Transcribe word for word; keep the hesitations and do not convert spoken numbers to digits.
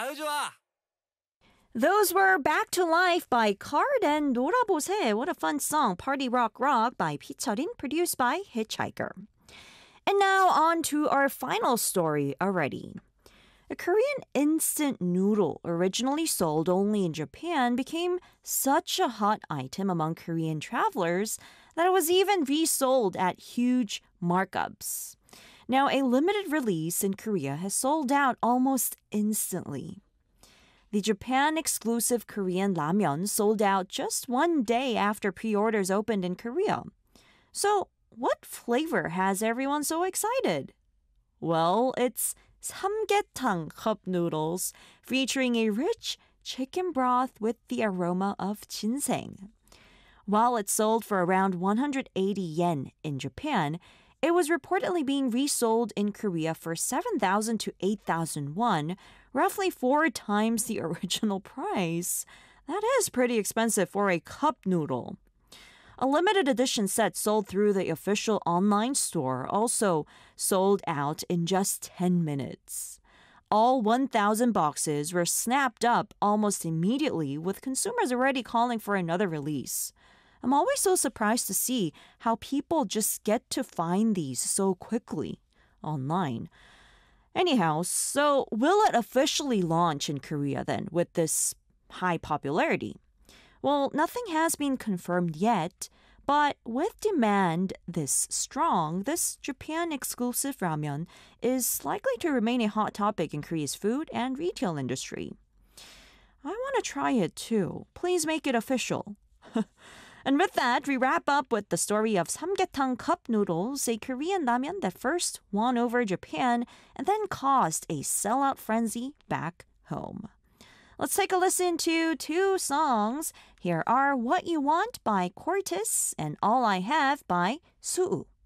아유 좋아. Those were Back to Life by Card and 놀아보세. What a fun song. Party Rock Rock by Picharin, produced by Hitchhiker. And now on to our final story already. A Korean instant noodle, originally sold only in Japan, became such a hot item among Korean travelers that it was even resold at huge markups. Now, a limited release in Korea has sold out almost instantly. The Japan-exclusive Korean ramyeon sold out just one day after pre-orders opened in Korea. So, what flavor has everyone so excited? Well, it's samgyetang cup noodles, featuring a rich chicken broth with the aroma of ginseng. While it sold for around one hundred eighty yen in Japan, it was reportedly being resold in Korea for seven thousand to eight thousand won, roughly four times the original price. That is pretty expensive for a cup noodle. A limited edition set sold through the official online store also sold out in just ten minutes. All one thousand boxes were snapped up almost immediately, with consumers already calling for another release. I'm always so surprised to see how people just get to find these so quickly online. Anyhow, so will it officially launch in Korea then with this high popularity? Well, nothing has been confirmed yet, but with demand this strong, this Japan-exclusive ramyeon is likely to remain a hot topic in Korea's food and retail industry. I want to try it too. Please make it official. And with that, we wrap up with the story of samgyetang cup noodles, a Korean ramen that first won over Japan and then caused a sellout frenzy back home. Let's take a listen to two songs. Here are What You Want by Cortis and All I Have by Suu.